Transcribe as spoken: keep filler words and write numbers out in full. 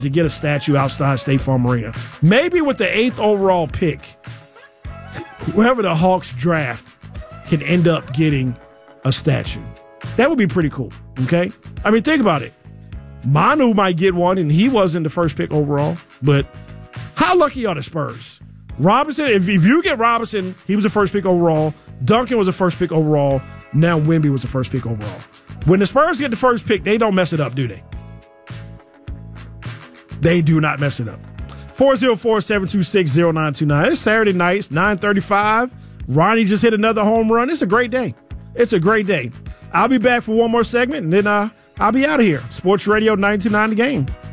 to get a statue outside State Farm Arena. Maybe with the eighth overall pick, whoever the Hawks draft can end up getting a statue. That would be pretty cool, okay? I mean, think about it. Manu might get one, and he wasn't the first pick overall, but how lucky are the Spurs? Robinson, if, if you get Robinson, he was the first pick overall. Duncan was the first pick overall. Now Wemby was the first pick overall. When the Spurs get the first pick, they don't mess it up, do they? They do not mess it up. four oh four, seven two six, oh nine two nine. It's Saturday night, nine thirty-five. Ronnie just hit another home run. It's a great day. It's a great day. I'll be back for one more segment, and then uh, I'll be out of here. Sports Radio ninety-two point nine The Game.